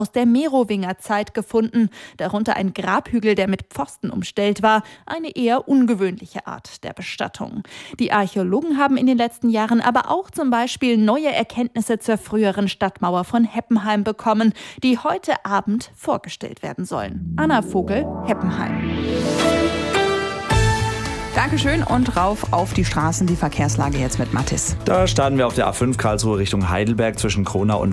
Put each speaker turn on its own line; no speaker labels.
aus der Merowingerzeit gefunden, darunter ein Grabhügel, der mit Pfosten umstellt war, eine eher ungewöhnliche Art der Bestattung. Die Archäologen haben in den letzten Jahren aber auch zum Beispiel neue Erkenntnisse zur früheren Stadtmauer von Heppenheim bekommen, die heute Abend vorgestellt werden sollen. Anna Vogel, Heppenheim.
Dankeschön und rauf auf die Straßen, die Verkehrslage jetzt mit Mathis.
Da starten wir auf der A5 Karlsruhe Richtung Heidelberg zwischen Kronau und